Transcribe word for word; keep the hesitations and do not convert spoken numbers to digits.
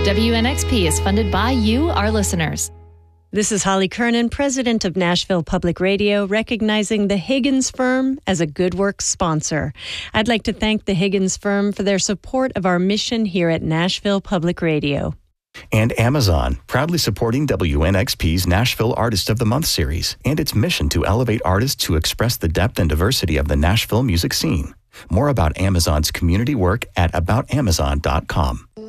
W N X P is funded by you, our listeners. This is Holly Kernan, president of Nashville Public Radio, recognizing the Higgins Firm as a Good Works sponsor. I'd like to thank the Higgins Firm for their support of our mission here at Nashville Public Radio. And Amazon, proudly supporting W N X P's Nashville Artist of the Month series and its mission to elevate artists who express the depth and diversity of the Nashville music scene. More about Amazon's community work at about amazon dot com.